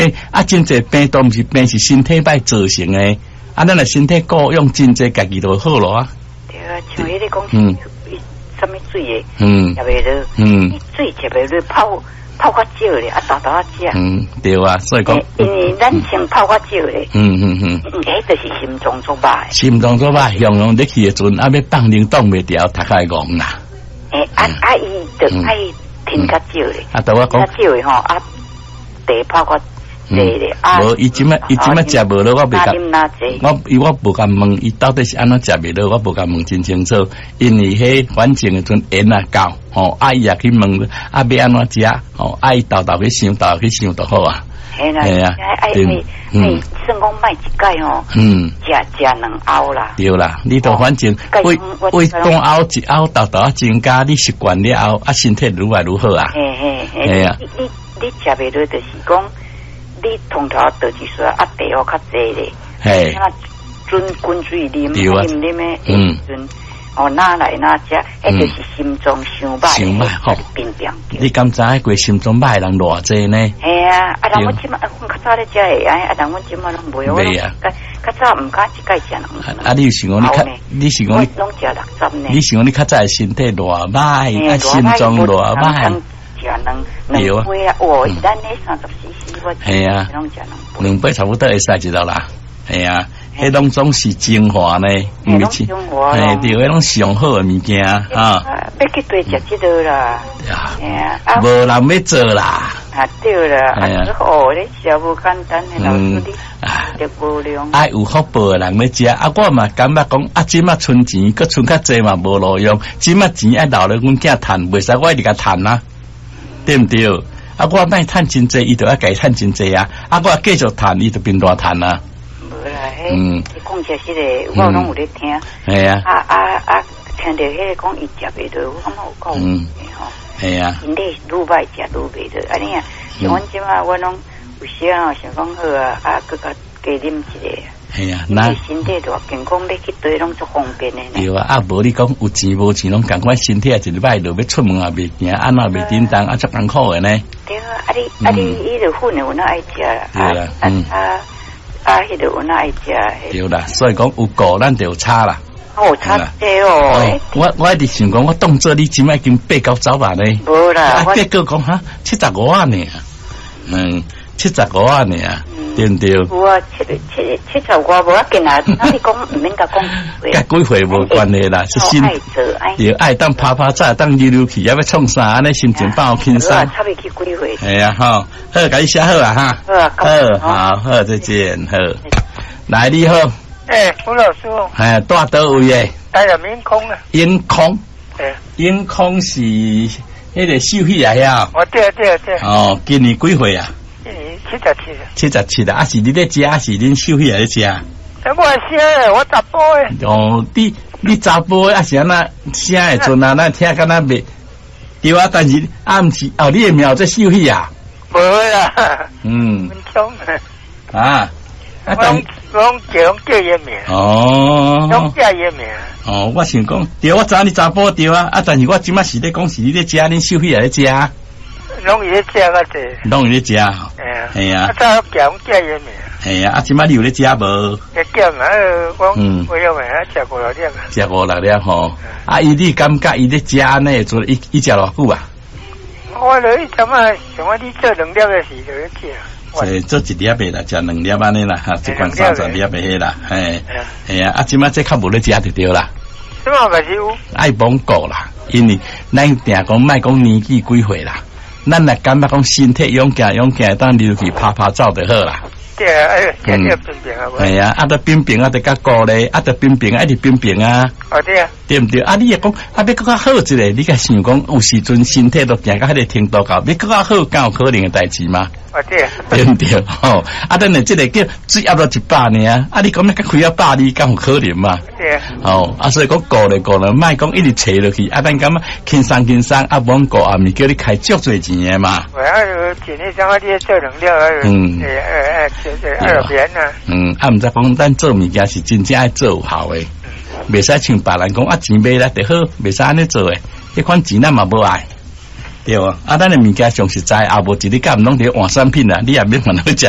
病真侪病都毋是病，是身体歹造成诶。咱若身体顾用真侪，家己就好咯啊。 对啊，像迄个讲什么水诶，食袂落，水食袂落，泡较少咧，豆豆啊食。 对啊，所以讲， 因为咱先泡较少咧。迄就是心脏作歹。 心脏作歹，形容你去诶阵，要放冷冻袂掉，头开戆啦。 伊就爱听较少咧。 对我讲， 较少诶吼，茶泡较。 无，伊即摆食无落，我袂甲，我无甲问伊到底是安怎食袂落，我无甲问真清楚。因为迄反正迄阵缘啊到，伊也去问，要安怎食，伊豆豆去想，就好啊。 系啊，算讲卖一盖吼，食2后啦。 对啦，你都反正胃当后一后豆豆增加，你习惯了后，身体愈来愈好啊。 系啊，你食袂落就是讲。你通常倒一水茶哦较济咧，嘿，准滚水啉啉诶，哪来哪食，迄就是心脏伤歹，吼，病病。 你敢知过心脏歹人偌济呢？ 系啊，人我即马阮较早咧食会安，人阮即马拢袂啊，较早毋敢一概食两。 你是讲你是讲你拢食60呢？ 你是讲你较早身体偌歹，心脏偌歹。 食两杯啊！咱那30cc我系啊 ，2杯差不多会使一道啦。系啊，迄拢总是精华呢， 唔是精华。 对，迄拢上好诶物件啊。 要去对食即个啦。 系啊，无人要做啦。 对啦，你食无简单诶，老师你食无量。 爱有福报诶人要食，我嘛感觉讲即马存钱，佮存较济嘛无路用。即马钱爱留咧阮囝趁，袂使我一直甲趁啊。对唔对？我卖趁真济，伊就要家趁真济啊！我继续趁，伊就变大趁啊！ 无啦，你讲这些咧，我拢有咧听。 系啊！ 听到迄个讲伊食袂落，我感觉有讲吼。 系啊！ 因咧愈歹食愈袂落，安尼啊！像阮即马我拢有时啊想讲好啊，佮加啉一个。 系啊， 那身体大健康，要去对拢足方便的。 对啊，无你讲有钱无钱，拢共款身体一礼拜就要出门也袂行，安那袂叮当，足艰苦的呢。 对啊，你迄个粉的有哪爱食啦？ 对啦， 迄个有哪爱食？ 对啦，所以讲有顾咱就有差啦。 差这哦。 我一直想讲，我当做你即摆已经8-9万呢。 无啦， 结果讲哈75万呢，75万呢。对唔对？ 有啊，70外无要紧啊，那你讲唔免甲讲。 甲几岁无关系啦，是心对爱当拍照，当溜去，要创啥？安尼心情放轻松。 差未去几岁？ 系啊，好，甲你写好啊哈。好，再见，好。来，你好。 吴老师。 住倒位诶？ 台南永康啊。 永康。永康是迄个秀喜啊呀。 对。 今年几岁啊 ？77 啊，是你咧食，是恁秀喜咧食？ 我写，我查甫诶。你查甫诶，是安那写诶阵啊？咱听敢若袂对啊，但是毋是你诶名这秀喜啊？ 无啦。 文昌啊。 拢叫伊名。拢叫伊名。 我想讲，对，我知你查甫对啊，但是我即摆是咧讲是你咧食，恁秀喜也咧食。 拢伊咧食个济。 拢伊咧食。系啊。 早叫伊名。 系啊，即摆你有咧食无？ 咧叫嘛，我有名食5-6粒。 食5-6粒吼。你感觉伊咧食安尼做伊食偌久啊？ 我咧怎啊？像我你做2粒的时就咧食。 做1粒诶啦，食2粒安尼啦，一罐30粒诶迄啦，系啊，即摆这较无咧食就对啦。 即摆嘛是有。爱罔顾啦，因为咱定讲莫讲年纪几岁啦，咱若感觉讲身体勇健，当溜去拍照就好啦。 对啊，冰冰啊。 系啊，得冰冰啊，得甲顾咧，得冰冰啊，一直冰冰啊。 对啊。对唔对？你也讲要更较好一个，你甲想讲有时阵身体都行到迄个程度到，要更较好，敢有可能诶代志吗？ 对啊。 对唔对？咱诶，即个叫水压到100呢，你讲要甲开100，你敢有可能嘛？ 对啊。 所以讲顾咧，莫讲一直坐落去，咱感觉轻松，罔顾也毋叫你开足侪钱诶嘛。 我今日想你做2粒2边啊。 毋知讲咱做物件是真正爱做有效诶。袂使像别人讲钱买来就好，袂使安尼做诶。迄款钱咱嘛无爱，对啊。咱诶物件上实在，无一日敢毋拢伫换产品啊，你也免烦恼食